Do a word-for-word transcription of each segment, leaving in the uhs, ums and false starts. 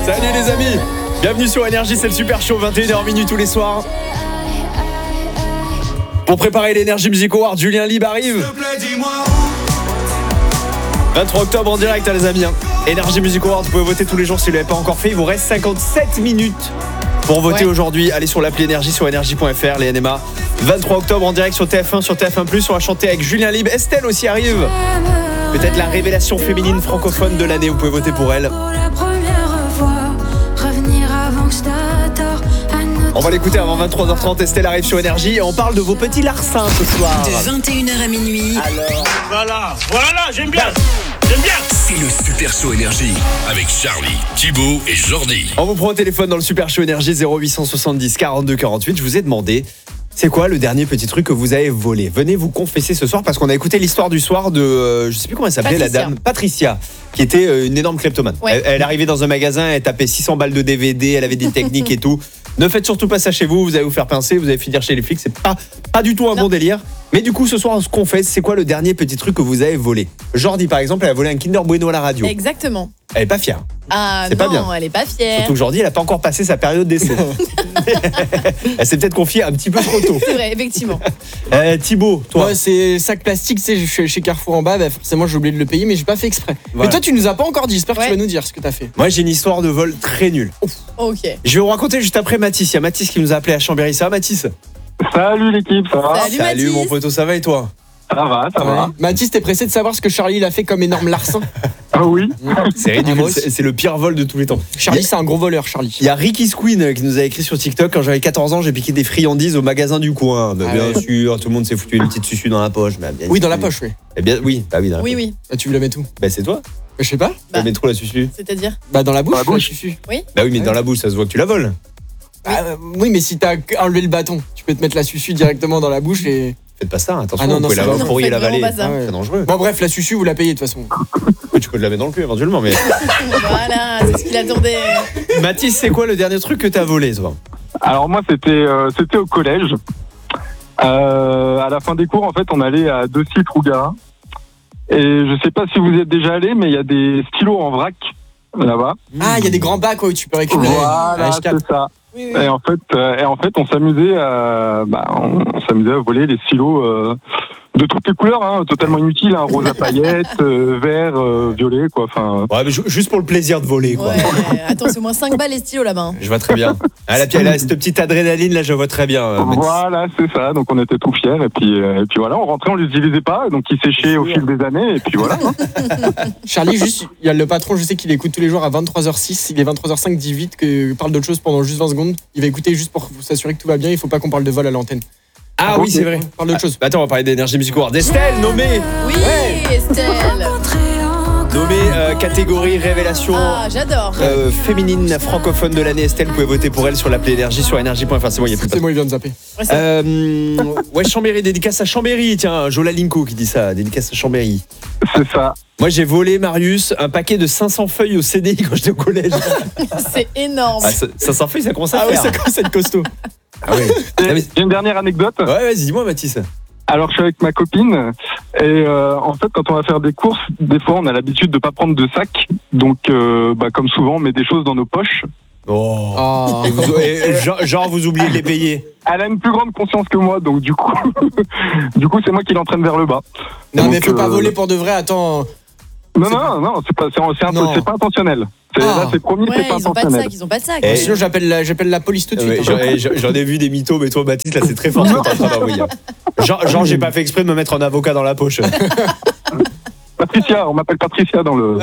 Salut les amis, bienvenue sur Énergie, c'est le Super Show, vingt et une heures tous les soirs. Pour préparer l'Energy Music Award, Julien Lieb arrive. vingt-trois octobre en direct, hein, les amis. Énergie Music Award, vous pouvez voter tous les jours si vous ne l'avez pas encore fait. Il vous reste cinquante-sept minutes pour voter ouais. aujourd'hui. Allez sur l'appli Énergie, sur énergie point f r, les N M A. vingt-trois octobre en direct sur T F un, sur T F un plus. On va chanter avec Julien Lieb. Estelle aussi arrive. Peut-être la révélation féminine francophone de l'année. Vous pouvez voter pour elle. On va l'écouter avant vingt-trois heures trente. Estelle arrive sur Énergie et on parle de vos petits larcins ce soir. De vingt et une heures à minuit. Alors. Voilà, voilà, j'aime bien. J'aime bien. C'est le Super Show Énergie avec Charlie, Thibaut et Jordi. On vous prend au téléphone dans le Super Show Énergie zéro huit cent soixante-dix quarante-deux quarante-huit. Je vous ai demandé, c'est quoi le dernier petit truc que vous avez volé? Venez vous confesser ce soir parce qu'on a écouté l'histoire du soir de, euh, je sais plus comment elle s'appelait, Patricia. La dame Patricia, qui était euh, une énorme kleptomane. Ouais. Elle, elle arrivait dans un magasin, elle tapait six cents balles de D V D, elle avait des techniques et tout. Ne faites surtout pas ça chez vous, vous allez vous faire pincer, vous allez finir chez les flics, c'est pas, pas du tout un non. bon délire. Mais du coup, ce soir, on se confesse, c'est quoi le dernier petit truc que vous avez volé? Jordi, par exemple, elle a volé un Kinder Bueno à la radio. Exactement. Elle est pas fière. Ah c'est non, pas bien. Elle est pas fière. Surtout que Jordi, elle a pas encore passé sa période d'essai. Elle s'est peut-être confiée un petit peu trop tôt. C'est vrai, effectivement. Euh, Thibaut, toi. Moi, c'est sac plastique, c'est chez Carrefour en bas, bah forcément j'ai oublié de le payer, mais j'ai pas fait exprès. Voilà. Mais toi, tu nous as pas encore dit, j'espère ouais. que tu vas nous dire ce que t'as fait. Moi, j'ai une histoire de vol très nulle. Ok. Je vais vous raconter juste après Mathis. Il y a Mathis qui nous a appelé à Chambéry. Ça va, Mathis? Salut l'équipe, ça va? Salut, Salut Mathis. mon poteau, ça va et toi? Ça va, ça ouais. va. Mathis, t'es pressé de savoir ce que Charlie il a fait comme énorme larcin? Ah oui. C'est ridicule, c'est, c'est le pire vol de tous les temps. Charlie, c'est un gros voleur, Charlie. Il y a Ricky Squeen qui nous a écrit sur TikTok. Quand j'avais quatorze ans, j'ai piqué des friandises au magasin du coin. Bah, ah bien ouais. sûr, tout le monde s'est foutu une petite susu dans la poche. Bah, bien oui, sûr. dans la poche, oui. Eh bien, oui, bah oui, dans la oui, poche. oui. Bah, tu veux la mettre où? Bah, c'est toi. Bah, je sais pas. Tu bah, mets trop la susu. C'est-à-dire? Bah, dans la bouche. Dans la bouche. La susu. Oui. Bah oui, mais ouais. dans la bouche, ça se voit que tu la voles. Oui. Ah, euh, oui, mais si t'as enlevé le bâton, tu peux te mettre la susu directement dans la bouche et. Faites pas ça, attention, ah non, vous non, pouvez la non, pourriez l'avaler. Ah ouais. C'est dangereux. Bon, bref, la susu, vous la payez de toute façon. Oui, tu peux te la mettre dans le cul éventuellement, mais. Voilà, c'est ce qu'il attendait. Mathis, c'est quoi le dernier truc que t'as volé, toi? Alors, moi, c'était, euh, c'était au collège. Euh, à la fin des cours, en fait, on allait à deux sites Rougarin. Et je sais pas si vous y êtes déjà allé, mais il y a des stylos en vrac là-bas. Ah, il y a des grands bacs où tu peux récupérer. Voilà, c'est ça. Oui, oui. Et en fait, euh, et en fait, on s'amusait à, bah, on, on s'amusait à voler les stylos euh, de toutes les couleurs, hein, totalement inutiles, hein, rose à paillettes, euh, vert, euh, violet, quoi. Enfin. Ouais, mais juste pour le plaisir de voler, quoi. Ouais, attends, c'est au moins cinq balles les stylos là-bas. Hein. Je vois très bien. Ah, là, là, cette petite adrénaline, là, je vois très bien. Euh, voilà, c'est ça. Donc, on était tout fiers. Et puis, euh, et puis voilà, on rentrait, on les utilisait pas. Donc, ils séchaient au fil des années. Et puis voilà. Hein. Charlie, juste, il y a le patron, je sais qu'il écoute tous les jours à vingt-trois heures six. Il est vingt-trois heures cinq, dit vite que parle d'autre chose pendant juste vingt secondes. Il va écouter juste pour s'assurer que tout va bien. Il faut pas qu'on parle de vol à l'antenne. Ah oui, c'est vrai. Parle d'autre chose. Ah, attends, on va parler d'Énergie Music Award. Estelle, nommée. Oui, ouais. Estelle. Nommée euh, catégorie révélation. Ah, j'adore. Euh, féminine francophone de l'année. Estelle, vous pouvez voter pour elle sur l'appli Énergie, sur énergie point f r. C'est bon, il y a plus de. C'est bon, il vient de zapper. Ouais, euh, ouais, Chambéry, dédicace à Chambéry. Tiens, Jola Linko qui dit ça. Dédicace à Chambéry. C'est ça. Moi, j'ai volé, Marius, un paquet de cinq cents feuilles au C D I quand j'étais au collège. C'est énorme. Ah, cinq cents feuilles, ça commence à ah faire. Ah oui, ça commence à être costaud. Ah oui. J'ai une dernière anecdote. Ouais, vas-y, dis-moi, Mathis. Alors, je suis avec ma copine et euh, en fait, quand on va faire des courses, des fois, on a l'habitude de pas prendre de sac. Donc, euh, bah, comme souvent, on met des choses dans nos poches. Oh. oh. Et vous, et, genre, genre, vous oubliez de les payer. Elle a une plus grande conscience que moi, donc du coup, du coup, c'est moi qui l'entraîne vers le bas. Non, donc, mais faut euh... pas voler pour de vrai. Attends. Non, non, non, c'est pas, c'est, c'est, non. c'est pas intentionnel. C'est, ah. Là, c'est promis, ouais, c'est pas ils ont intentionnel. pas de sac, ils ont pas de sac. Et sinon, j'appelle la, j'appelle la police tout de suite. Ouais, hein. j'en, j'en ai vu des mythos, mais toi, Mathis, là, c'est très fort ce que t'es en train d'envoyer. Genre, genre, j'ai pas fait exprès de me mettre en avocat dans la poche. Patricia, on m'appelle Patricia dans le.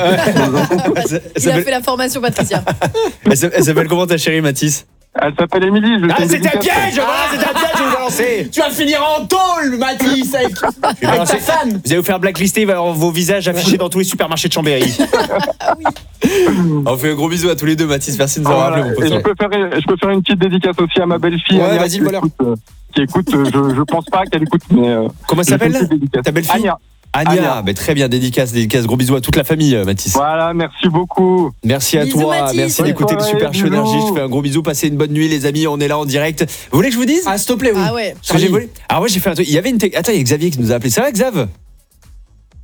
Il a fait la formation, Patricia. Elle s'appelle comment ta chérie, Mathis? Elle s'appelle Émilie. Ah, c'était un piège! Voilà, c'était un piège, je vais vous balancer! Tu vas finir en tôle, Mathis, avec, avec ta femme! Vous allez vous faire blacklister, il va y avoir vos visages affichés dans tous les supermarchés de Chambéry. Ah oui. On fait un gros bisou à tous les deux, Mathis. Merci de nous avoir voilà. appelé, mon pote. Et je peux, faire, je peux faire une petite dédicace aussi à ma belle-fille. Ouais, Ania, vas-y, le voleur. Qui écoute, euh, je, je pense pas qu'elle écoute, mais. Euh, Comment elle s'appelle, ta belle-fille? Ania. Ania, Ania. bah, très bien, dédicace, dédicace, gros bisous à toute la famille, Mathis. Voilà, merci beaucoup. Merci à bisous, toi, Mathis. merci Bonne d'écouter soirée, le Super Show bisous. Énergie. Je fais un gros bisou, passez une bonne nuit, les amis. On est là en direct. Vous voulez que je vous dise? Ah, s'il te plaît, oui. Ah ouais. Ce que j'ai volé. Ah ouais, j'ai fait un truc. Il y avait une. Te... Attends, il y a Xavier qui nous a appelé. Ça va, Xav?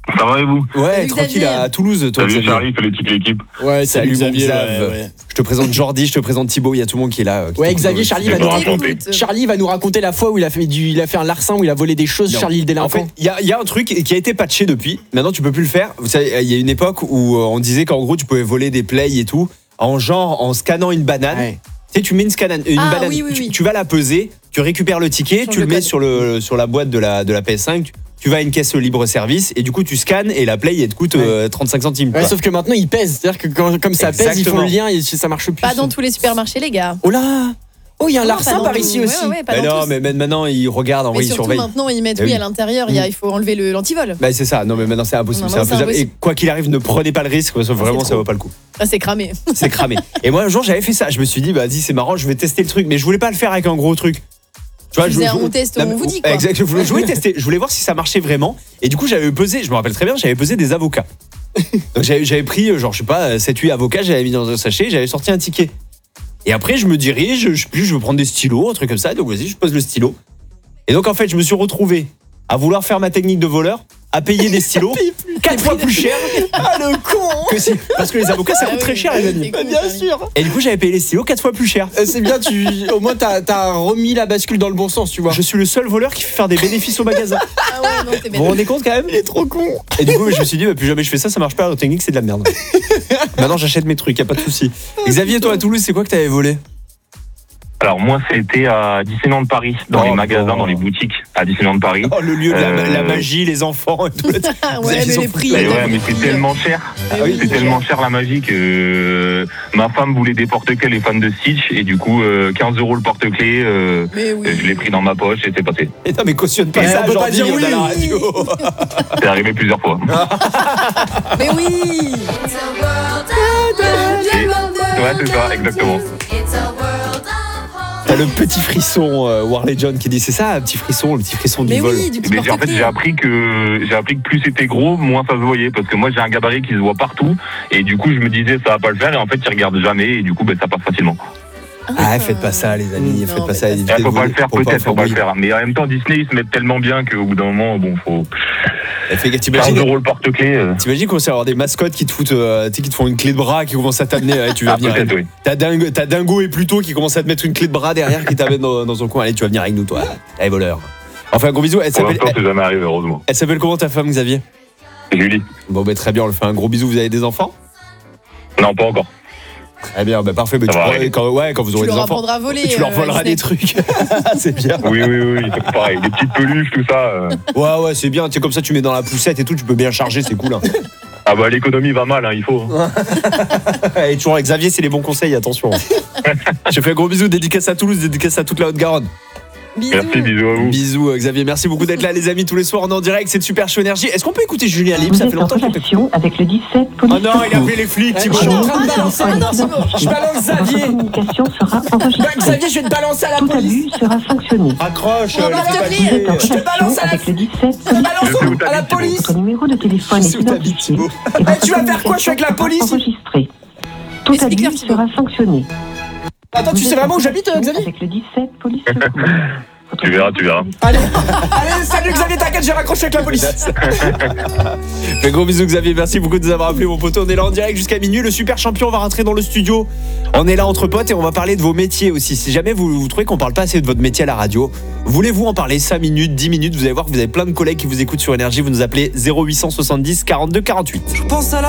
Ça va et vous? Ouais, Salut, tranquille Xavier. à Toulouse, toi. Salut Xavier. Charlie, salut toute l'équipe. Ouais, Salut, mon Xavier. Xav. ouais, ouais. Je te présente Jordi, je te présente Thibaut, il y a tout le monde qui est là. euh, qui Ouais, t'écoute. Xavier, Charlie va, Je nous vais raconter, raconter. Charlie va nous raconter la fois où il a fait, du, il a fait un larcin, où il a volé des choses, Non. Charlie le En délinquant. fait, il y a, il y a un truc qui a été patché depuis. Maintenant, tu peux plus le faire. Vous savez, il y a une époque où euh, on disait qu'en gros, tu pouvais voler des plays et tout, en genre en scannant une banane. Ouais. Tu sais, tu mets une, scanane- une Ah, banane, oui, oui, tu, oui. tu vas la peser, tu récupères le ticket, Change tu le le mets code. sur, le, sur la boîte de la, de la P S cinq, tu, tu vas à une caisse libre-service et du coup, tu scannes et la play, elle te coûte euh, trente-cinq centimes. Ouais, quoi. sauf que maintenant il pèse, c'est-à-dire que quand, comme ça pèse, ils font Exactement. le lien et ça marche plus. Pas dans tous les supermarchés, les gars. Oh là. Oh, il y a un Non, larcin pas dans par tous. ici Ouais, aussi. ouais, ouais, pas Mais dans non, tous. mais même maintenant, ils regardent, en Mais vrai, ils surtout surveillent. maintenant, ils mettent Eh oui, oui. à l'intérieur, il y a- il faut enlever le- l'antivol. Bah, c'est ça, non, mais maintenant, c'est impossible. Non, c'est non, c'est infaisable. Et impossible. quoi qu'il arrive, ne prenez pas le risque, parce que vraiment, c'est ça trop. vaut pas le coup. Ah, c'est cramé. C'est cramé. Et moi, un jour, j'avais fait ça. Je me suis dit, bah, dis, c'est marrant, je vais tester le truc. Mais je voulais pas le faire avec un gros truc. Tu vois, Tu je, faisais je- un on teste, Non, on mais- vous dit, quoi. Exact, je voulais, je voulais tester. Je voulais voir si ça marchait vraiment. Et du coup, j'avais pesé, je me rappelle très bien, j'avais pesé des avocats. Donc, j'avais, j'avais pris, genre, je sais pas, sept huit avocats, j'avais mis dans un sachet, j'avais sorti un ticket. Et après, je me dirige, je sais plus, je veux prendre des stylos, un truc comme ça. Donc, vas-y, je pose le stylo. Et donc, en fait, je me suis retrouvé à vouloir faire ma technique de voleur, à payer des stylos quatre fois plus cher Ah le con. que si. Parce que les avocats, ça Ah coûte oui, très cher, oui, les amis. c'est con, Bien Charlie. sûr. Et du coup, j'avais payé les stylos quatre fois plus cher. Euh, C'est bien, tu, au moins t'as as remis la bascule dans le bon sens, tu vois. Je suis le seul voleur qui fait faire des bénéfices au magasin. Ah ouais, non, t'es Vous bête. vous rendez compte quand même? Il est trop con. Et du coup, je me suis dit, bah, plus jamais je fais ça, ça marche pas. La technique, c'est de la merde. Maintenant, j'achète mes trucs, y a pas de souci. Xavier, toi à Toulouse, c'est quoi que t'avais volé? Alors moi c'était à Disneyland Paris, dans Oh, les magasins, bon. dans les boutiques à Disneyland Paris. Oh, le lieu de la, Euh, la magie, les enfants et tout. Ah Vous ouais, avez mais des les enfants. prix. Mais les ouais, mais prix. c'est tellement cher. Ah oui, C'est c'est tellement cher la magie que euh, ma femme voulait des porte-clés, les fans de Stitch, et du coup euh, quinze euros le porte-clés, euh, Mais oui. je l'ai pris dans ma poche et c'est passé. Et non, mais cautionne pas Mais ça, on peut pas Jordi, dire on est à la oui. radio. C'est arrivé plusieurs fois. Mais oui. Ouais, c'est ça, exactement. T'as le petit frisson, euh, Warley John, qui dit c'est ça, un petit frisson, le petit frisson du Mais vol. oui, du petit Mais j'ai- en fait, porte-clés. j'ai appris que j'ai appris que plus c'était gros, moins ça se voyait, parce que moi j'ai un gabarit qui se voit partout, et du coup je me disais ça va pas le faire, et en fait ils regardent jamais, et du coup ben, ça passe facilement. Ah, faites pas ça, les amis, Non, faites pas mais ça. pas évitez Il de faut pas voler, le faire, faut peut-être, faut pas le oui. faire. Mais en même temps, Disney ils se mettent tellement bien qu'au bout d'un moment, bon, faut Eh, fais- quinze T'imagines euros le porte-clés. euh, t'imagines qu'on sait avoir des mascottes qui te foutent, euh, tu sais, qui te font une clé de bras, qui commencent à t'amener, allez, tu vas Ah, venir. peut-être, oui. T'as Dingo, t'as Dingo et Pluto qui commencent à te mettre une clé de bras derrière, qui t'amène dans, dans son coin. Allez, tu vas venir avec nous, toi. Allez, voleur. Enfin, gros bisou. Elle Pour s'appelle, l'instant, elle, c'est jamais arrivé, heureusement. elle s'appelle comment ta femme, Xavier? Julie? Bon, bah, très bien, on le fait un gros bisou. Vous avez des enfants? Non, pas encore. Eh bien, bah, parfait. Bah, Ça tu va pourras- arriver. quand, ouais, quand vous Tu aurez des leur enfants. apprendras à voler. Tu leur euh, voleras des Disney. trucs. C'est bien. Oui, oui, oui, c'est pareil. Des petites peluches, tout ça. euh. Ouais, ouais, c'est bien. Tu sais, comme ça, tu mets dans la poussette et tout, tu peux bien charger, c'est cool. Hein. Ah bah l'économie va mal, hein, il faut. hein. Et toujours avec Xavier, c'est les bons conseils, attention. Je fais un gros bisou, dédicace à Toulouse, dédicace à toute la Haute-Garonne. Bisous. Merci, bisous à vous. Bisous, euh, Xavier. Merci beaucoup d'être là, les amis. Tous les soirs, on est en direct. C'est de Super Show Énergie. Est-ce qu'on peut écouter Julien Libre? Vous Ça êtes fait en longtemps que je l'ai pas écouté. relation avec le dix-sept Oh police. non, il a appelé les flics, Eh, Thibaut. je suis en train de balancer. Ah non, c'est bon. Je balance Xavier. Votre communication sera Bah, enregistrée. Xavier, je vais te balancer à la Tout police. abus sera sanctionné. Raccroche, Oh, euh, bah, les s'il te petits plaît. Vous êtes en papiers. Je te balance relation à la- avec le dix-sept Je te police. balance Je sais où à la t'habites, Thibaut. police. Votre numéro de téléphone Je est sais où t'habites, identifié. Thibaut. Et votre tu vas faire quoi? Je suis avec la communication police. sera enregistrée. Tout Explique-leur, abus Thibaut. sera sanctionné. Attends, tu Vous sais êtes vraiment en où j'habite, euh, relation Xavier? Avec le dix-sept police secours. Votre Tu verras, numéro tu de verras. téléphone- Allez, allez, salut Xavier, t'inquiète, j'ai raccroché avec la police. Un gros bisou, Xavier. Merci beaucoup de nous avoir appelé, mon poteau. On est là en direct jusqu'à minuit. Le super champion va rentrer dans le studio. On est là entre potes et on va parler de vos métiers aussi. Si jamais vous, vous trouvez qu'on parle pas assez de votre métier à la radio, voulez-vous en parler cinq minutes, dix minutes? Vous allez voir que vous avez plein de collègues qui vous écoutent sur Énergie. Vous nous appelez zéro huit cent soixante-dix quarante-deux quarante-huit. Je pense à la